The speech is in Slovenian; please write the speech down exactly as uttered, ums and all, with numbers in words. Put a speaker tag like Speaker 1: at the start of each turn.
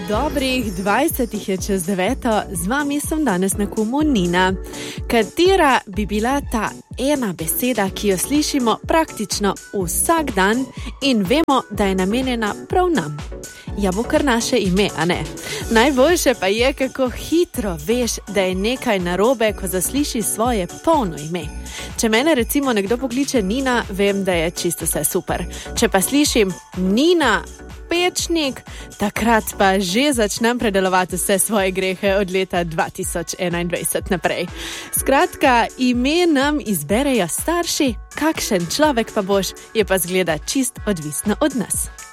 Speaker 1: Dobrih dvajsetih je čez deveto, z vami sem danes na kumu Nina. Katera bi bila ta ena beseda, ki jo slišimo praktično vsak dan in vemo, da je namenjena prav nam? Ja, bo kar naše ime, a ne? Najboljše pa je, kako hitro veš, da je nekaj narobe, ko zasliši svoje polno ime. Če mene recimo nekdo pokliče Nina, vem, da je čisto vse super. Če pa slišim Nina Pečnik, takrat pa že začnem predelovati vse svoje grehe od leta dva tisoč enaindvajset naprej. Skratka, ime nam izberejo starši, kakšen človek pa boš, je pa zgleda čist odvisno od nas.